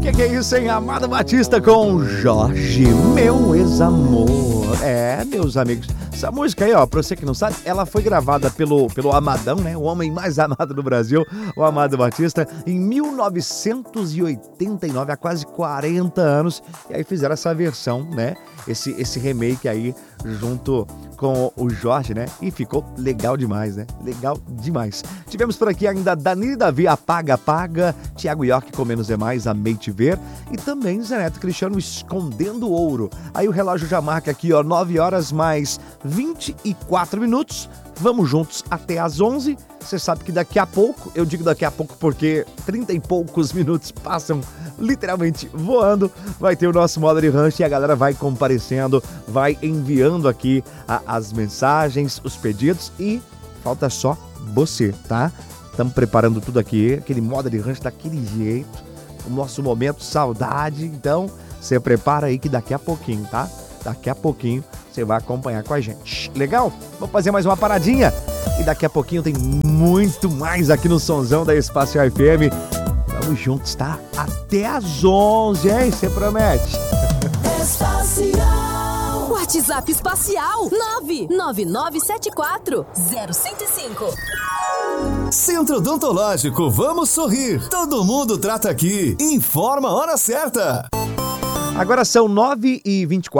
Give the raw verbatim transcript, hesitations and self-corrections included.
Que que é isso, hein? Amado Batista com Jorge, meu ex-amor. É, meus amigos, essa música aí, ó, pra você que não sabe, ela foi gravada pelo, pelo Amadão, né? O homem mais amado do Brasil, o Amado Batista, em mil novecentos e oitenta e nove, há quase quarenta anos. E aí fizeram essa versão, né? Esse, esse remake aí, junto com o Jorge, né? E ficou legal demais, né? Legal demais. Tivemos por aqui ainda Danilo e Davi, Apaga, Apaga, Thiago York com Menos é Mais, Amei Te Ver, e também Zé Neto Cristiano, Escondendo Ouro. Aí o relógio já marca aqui, ó, nove horas mais vinte e quatro minutos. Vamos juntos até às onze. Você sabe que daqui a pouco, eu digo daqui a pouco porque trinta e poucos minutos passam literalmente voando, vai ter o nosso modo de rancho e a galera vai comparecendo, vai enviando aqui a, as mensagens, os pedidos, e falta só você, tá? Estamos preparando tudo aqui, aquele modo de rancho daquele jeito, o nosso momento saudade. Então você prepara aí que daqui a pouquinho, tá? Daqui a pouquinho você vai acompanhar com a gente. Legal? Vamos fazer mais uma paradinha e daqui a pouquinho tem muito mais aqui no Sonzão da Espacial F M. Vamos juntos, tá? Até às onze, hein? Você promete? Espacial. WhatsApp Espacial nove nove nove sete quatro zero cinco cinco. Centro Odontológico, vamos sorrir. Todo mundo trata aqui. Informa a hora certa. Agora são nove e vinte e quatro.